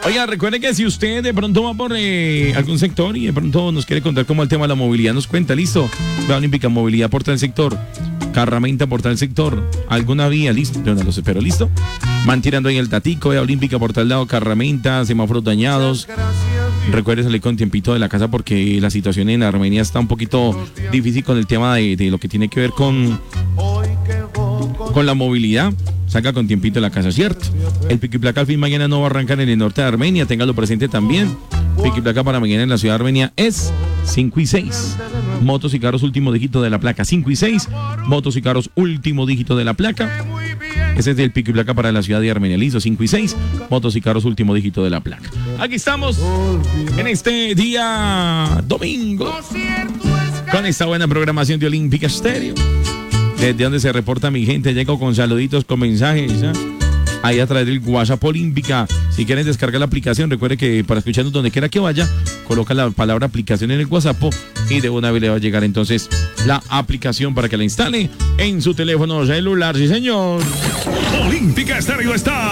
Oiga, recuerde que si usted de pronto va por algún sector y de pronto nos quiere contar cómo el tema de la movilidad, nos cuenta, listo. Vía Olímpica, movilidad por tal sector. Carramenta por tal sector. Alguna vía, listo. Yo no los espero, listo. Van tirando ahí el tatico, Vía Olímpica por tal lado, Carramenta, semáforos dañados. Recuerde salir con tiempito de la casa porque la situación en Armenia está un poquito difícil con el tema de lo que tiene que ver con la movilidad. Salga con tiempito de la casa, ¿cierto? El pico y placa al fin mañana no va a arrancar en el norte de Armenia, téngalo presente también. Pico y placa para mañana en la ciudad de Armenia es 5 y 6. Motos y carros último dígito de la placa, 5 y 6. Motos y carros último dígito de la placa. Ese es el pico y placa para la ciudad de Armenia, listo, 5 y 6. Motos y carros último dígito de la placa. Aquí estamos en este día domingo con esta buena programación de Olímpica Estéreo. Desde donde se reporta mi gente, llego con saluditos, con mensajes, ¿ya? Ahí a través del WhatsApp Olímpica. Si quieren descargar la aplicación, recuerde que para escucharnos donde quiera que vaya, coloca la palabra aplicación en el WhatsApp y de una vez le va a llegar entonces la aplicación para que la instale en su teléfono celular. Sí, señor. Olímpica Estéreo está